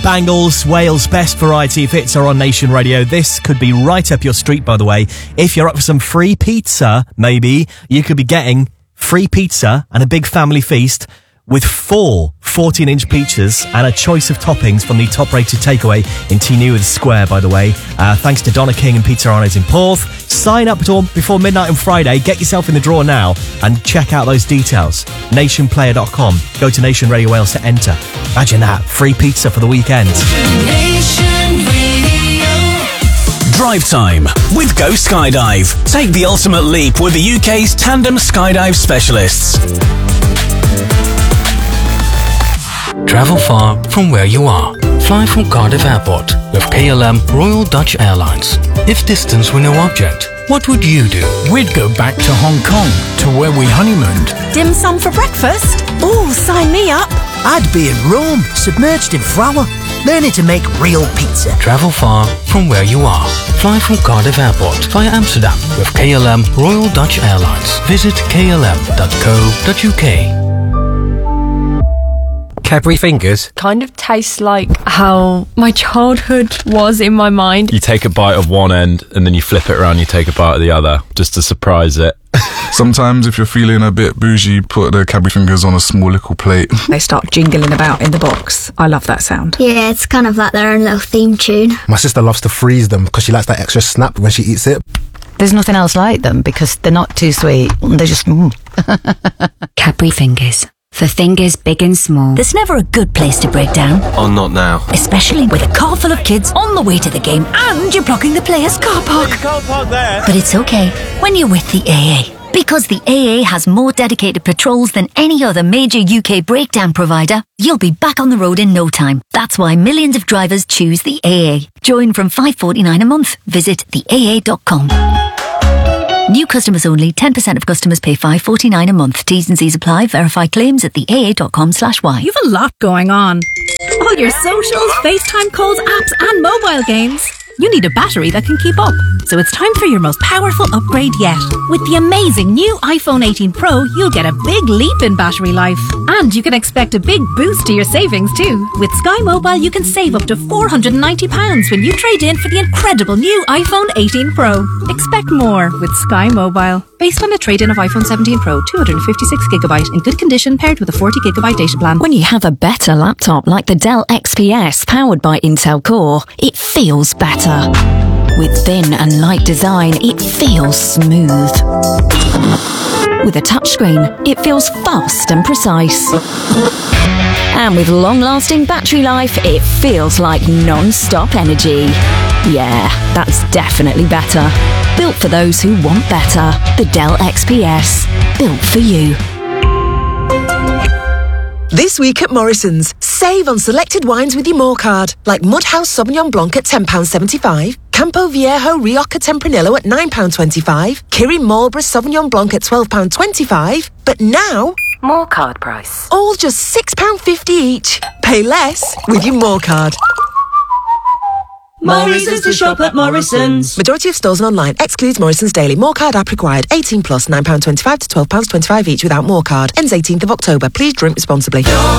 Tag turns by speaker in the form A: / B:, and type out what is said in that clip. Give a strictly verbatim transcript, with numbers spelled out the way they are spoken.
A: Bangles, Wales' best variety of hits are on Nation Radio. This could be right up your street, by the way. If you're up for some free pizza, maybe, you could be getting free pizza and a big family feast with four fourteen-inch pizzas and a choice of toppings from the top-rated takeaway in T Newydd Square, by the way. Uh, thanks to Donna King and Pizzarones in Porth. Sign up before midnight on Friday. Get yourself in the draw now and check out those details. nation player dot com. Go to Nation Radio Wales to enter. Imagine that. Free pizza for the weekend.
B: Nation Radio.
C: Drive time with Go Skydive. Take the ultimate leap with the U K's tandem skydive specialists.
D: Travel far from where you are. Fly from Cardiff Airport with K L M Royal Dutch Airlines. If distance were no object, what would you do?
E: We'd go back to Hong Kong, to where we honeymooned.
F: Dim sum for breakfast? Oh, sign me up.
G: I'd be in Rome, submerged in flour, learning to make real pizza.
D: Travel far from where you are. Fly from Cardiff Airport via Amsterdam with K L M Royal Dutch Airlines. Visit k l m dot co dot u k.
H: Cadbury Fingers
I: kind of tastes like how my childhood was in my mind.
J: You take a bite of one end and then you flip it around, you take a bite of the other just to surprise it.
K: Sometimes if you're feeling a bit bougie, put the Cadbury Fingers on a small little plate.
L: They start jingling about in the box. I love that sound.
M: Yeah, it's kind of like their own little theme tune.
H: My sister loves to freeze them because she likes that extra snap when she eats it.
N: There's nothing else like them because they're not too sweet. They're just... Mm.
O: Cadbury Fingers. For fingers big and small.
P: There's never a good place to break down.
Q: Oh, not now.
P: Especially with a car full of kids on the way to the game and you're blocking the players' car park.
Q: You can't park there.
P: But it's okay when you're with the A A. Because the A A has more dedicated patrols than any other major U K breakdown provider, you'll be back on the road in no time. That's why millions of drivers choose the A A. Join from five pounds forty-nine a month. Visit the A A dot com. New customers only. ten percent of customers pay five pounds forty-nine a month. T's and C's apply. Verify claims at the A A dot com slash Y.
L: You've a lot going on. All your socials, FaceTime calls, apps and mobile games. You need a battery that can keep up. So it's time for your most powerful upgrade yet. With the amazing new iPhone eighteen Pro, you'll get a big leap in battery life. And you can expect a big boost to your savings too. With Sky Mobile, you can save up to four hundred ninety pounds when you trade in for the incredible new iPhone eighteen Pro. Expect more with Sky Mobile. Based on a trade-in of iPhone seventeen Pro, two hundred fifty-six gigabyte in good condition paired with a forty gigabyte data plan.
O: When you have a better laptop like the Dell X P S powered by Intel Core, it feels better. With thin and light design, it feels smooth. With a touchscreen, it feels fast and precise. And with long-lasting battery life, it feels like non-stop energy. Yeah, that's definitely better. Built for those who want better. The Dell X P S. Built for you.
R: This week at Morrison's, save on selected wines with your More card, like Mudhouse Sauvignon Blanc at ten pounds seventy-five, Campo Viejo Rioja Tempranillo at nine pounds twenty-five, Kirin Marlborough Sauvignon Blanc at twelve pounds twenty-five, but now...
O: More card price.
R: All just six pounds fifty each. Pay less with your More card.
B: More reasons to shop at Morrison's.
R: Majority of stores and online. Excludes Morrison's Daily. More card app required. eighteen plus, nine pounds twenty-five to twelve pounds twenty-five each without More card. Ends eighteenth of October. Please drink responsibly.